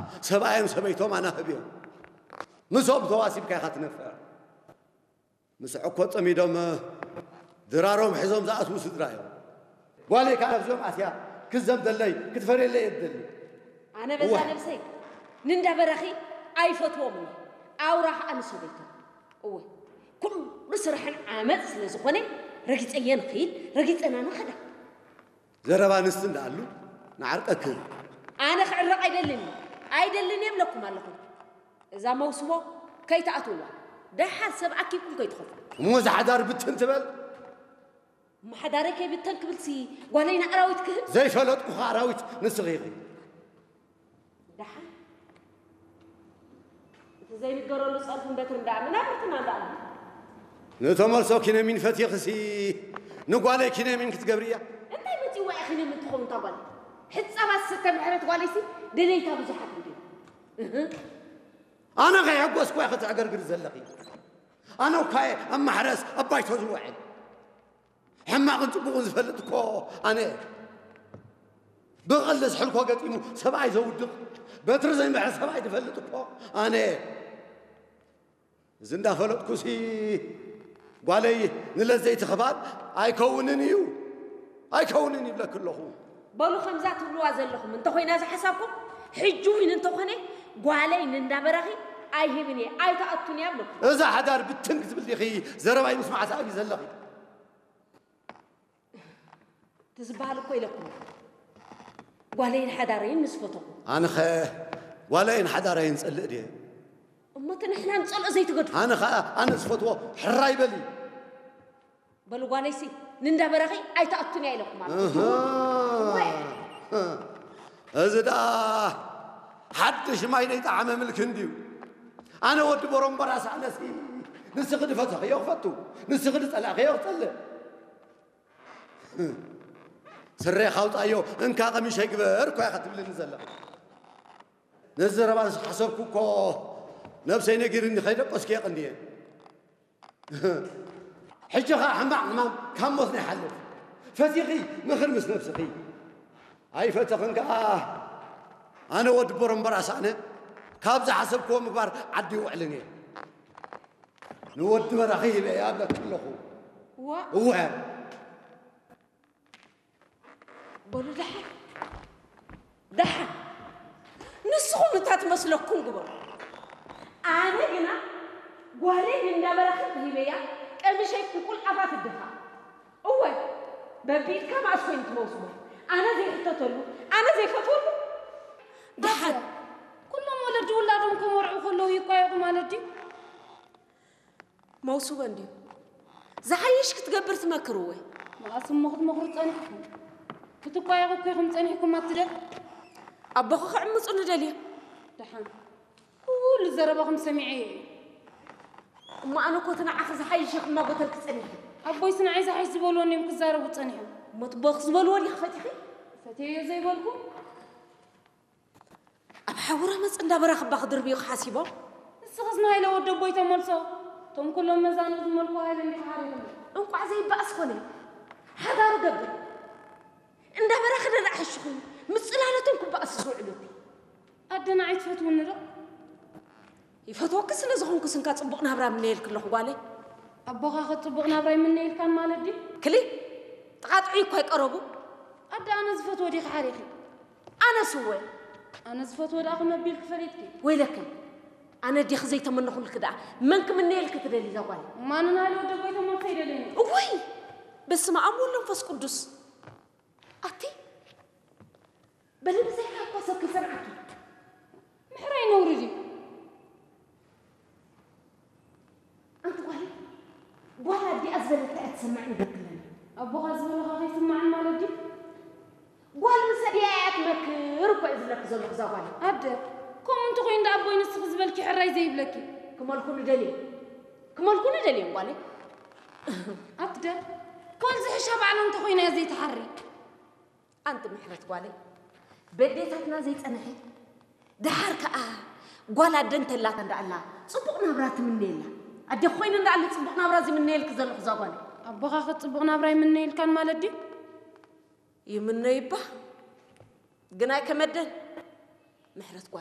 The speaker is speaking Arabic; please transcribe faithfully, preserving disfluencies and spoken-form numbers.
سبعين سبيتهم أنا هبيهم مسوب تواسيب كي خاتنفر مسعكوت أميدهم درارهم حزم زعت وسدرايهم والي كان بزوم عسيا كزم دلي كتفري اللي يدلي أنا بزعل بسيك نندا برخي أي فتوى أو راح أنا سبيتهم أوه كل رسرحن عامد سلزقني رجيت أيان خيل رجيت أنا نخدع زربا نستند قالوا نعرقك أنا خعرق أيدلني أيدلني يملكم لكم إذا موسوا كي تأتوا ده حسب أكيكم كي تخافوا مو زحدار بتن تبل ما حداري كي بتن كبلسي وعلينا أراويت كه زي فلتكو أراويت نصغيري ده حال زي بتقرأ له سؤال من بكر دعم أنا برتنا دعم نتمر ساكنة من فتي خسي نقولي كنا من كتجبرية أنت بتي واخينا من تخون طبعا حتى سبعة ستة محرت قاليسي دليتها بزحف الدين أنا غير أقوس كوي أخذ عقر قرز اللقي أنا وكاي أما حرس أباي توزن واحد حما كنت بغز فلتكو أنا بغلس حلكو قديمو سبعة يزود بتر زي ما حرس سبعة يفلتكو أنا زندا فلتكو سي قالي نلزيت خباب أي كوننيو أي كونني بلا كله بالو خمسات بلوا زلهم انت خوينا ز حسابكم حجوين انت خني قالي نندا برخي أي هبني أي تأتوني أبلو إذا حدار بتنكت باللي خي زرب أي مسمع ساقي زلقي تزبالكو إلكم قالين حدارين نسفتهم أنا خا قالين حدارين سأل لي أما تنحنا نسأل زي تقول أنا خا أنا سفتوا حراي بلي بلو قالي سي نندا برخي أي تأتوني إلكم أها أزدا حدش ما ينيت عمام الكنديو أنا ود برم براس على سي نسخد فتح يغفتو نسخد طلع يغتل سري خاوط أيو إن كان قميش يكبر كوي خاتم لي نزل نزل رباس حسبكو كو نفسي نقير إني خير بس كي قندي حجة حمام حمام كم مثني حلف فتيقي مخرمس نفسي أي فتح إنك أنا ود برم براس أنا كابز حسبكو مبار عدي وعلني نود مرخي يا ابنك كله هو هو بقول دحا دحا نسخو متات مسلكم قبل أنا هنا قالين إن برخي هيبيا أمي شيء كل أفات الدفاع هو ببيت كم عشرين تموسمه أنا زي فتطلو أنا زي فتطلو دحا كلهم ولد ولادهم كم ورعوا خلوا يقايقوا مالدي موسو بندي زحيش كتقبر تمكروه ما اسم مخد مخرج أنيكم كتقايقوا كيهم تأنيكم ما تدل أبغى خعمس أنا دليل دحين هو اللي زربهم سمعي ما أنا كنت أنا أخذ زحيش ما قلت لك تأنيه أبوي سنعي زحيش زبولوني يمكن زاربوا تأنيهم ما تبغى زبولوني خفتي فتي زي بالكم أبحورها مس أنا برخ بقدر بيو حاسبه السخزنا هاي لو ودوا بيت ملصو توم كلهم مزانو ملكو هاي اللي حارين أنقع زي بأس خني هذا رقبل إن ده برخ ده رح الشخون مسألة بأس سوعلتي أدنى عيد فتوى لا يفتوى كسنا زخون كسن كات صبقنا برا من نيل كله قالي أبغى أخذ صبقنا برا من نيل كان مالدي كلي تقاطعي كوي قربوا أدى أنا زفت ودي خاريخي أنا سوي أنا زفت ودي أخذ مبيل كفريتكي ويلك أنا دي خزيت من نخل كده منك من نيل كتر اللي زوالي ما أنا نالو دبيت من خير لين وي بس ما أمول نفس قدس أتي بل بزي كاسة كسر عكي محرين نورجي أنت قالي قال دي أزبل تأت سمعني بكلنا أبغى أزبل غاغي سمع مالدي قال مسبيات مكر كويس لك زول زوالي أبدا كم أنتو غين دا أبوي نسخ زبالكي حراي زي بلكي كمال كون دليل كمال كون دليل قالي أبدا كل زي شاب على أنتو غين يا زي تحري أنت محرت قالي بديتنا زي تنحي دحرك آه قال أدنت لا تندع الله صبقنا برات من نيلا أدي خوين ندع اللي صبقنا برازي من نيل كذا الخزاقاني أبغى أخذ صبقنا براي من نيل كان مالدي يمن نيبه قناي كمدن محرت قالي